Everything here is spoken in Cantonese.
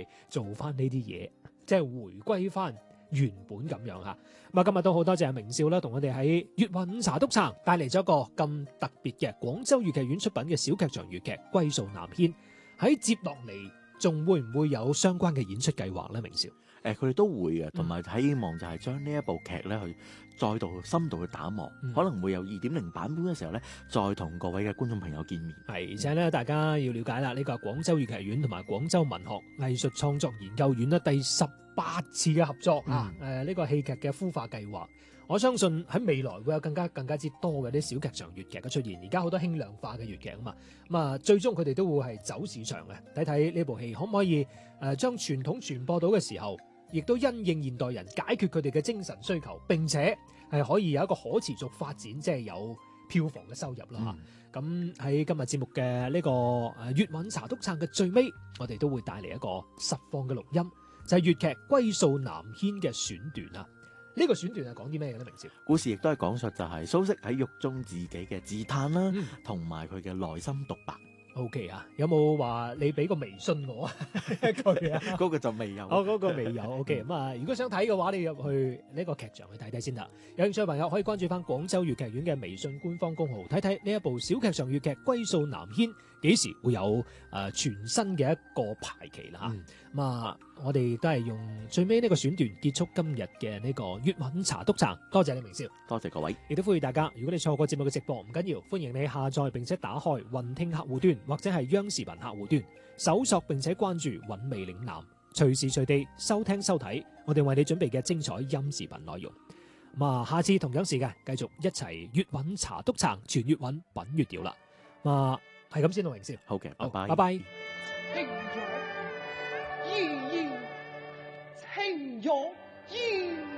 係做翻呢啲嘢，即係回歸翻原本咁樣嚇。咁啊，今日都好多謝明少啦，同我哋喺粵韻茶篤茶帶嚟咗一個咁特別嘅廣州粵劇院出品嘅小劇場粵劇《歸數南軒》。喺接落嚟仲會唔會有相關嘅演出計劃咧？明少？ 佢哋都會嘅，同埋希望就係將呢一部劇咧去再度深度去打磨，可能會有 2.0 版本嘅時候咧，再同各位嘅觀眾朋友見面。 係，而且咧，大家要了解啦，呢個廣州粵劇院同埋廣州文學藝術創作研究院咧第18次嘅合作啊！呢個戲劇嘅孵化計劃，我相信喺未來會有更加之多嘅啲小劇場粵劇嘅出現。而家好多輕量化嘅粵劇啊嘛，咁啊，最終佢哋都會係走市場嘅，睇睇呢部戲可唔可以將傳統傳播到嘅時候，亦都因應現代人解決佢哋嘅精神需求，並且係可以有一個可持續發展，即係有票房嘅收入啦。咁喺今日節目嘅呢個粵韻茶篤撐嘅最尾，我哋都會帶嚟一個實況嘅錄音，就係粵劇《歸數南軒》嘅選段啊。呢個選段係講啲咩嘅咧？明少？ 故事亦都係講述就係蘇軾喺獄中自己嘅自嘆啦，同埋佢嘅內心獨白。 O.K. 啊，有冇話你俾個微信我啊？一句啊， 嗰個就未有。 嗰個未有。O.K. 咁啊，如果想睇嘅話，你入去呢個劇場去睇睇先得。有興趣嘅朋友可以關注翻廣州粵劇院嘅微信官方公號，睇睇呢一部小劇場粵劇《歸數南軒》幾時會有全新嘅一個排期啦嚇。咁啊，我哋都係用最尾呢個選段結束今日嘅呢個粵韻茶篤撐。多謝你明少， 多謝各位， 亦都呼籲大家，如果你錯過節目嘅直播唔緊要，歡迎你下載並且打開雲聽客戶端或者係央視頻客戶端，搜索並且關注韻味嶺南，隨時隨地收聽收睇我哋為你準備嘅精彩音視頻內容。咁啊，下次同樣時間繼續一齊粵韻茶篤撐，全粵韻品粵調啦。啊，係咁先，明少。 好嘅，拜拜， 拜拜。 情若依依，情若依。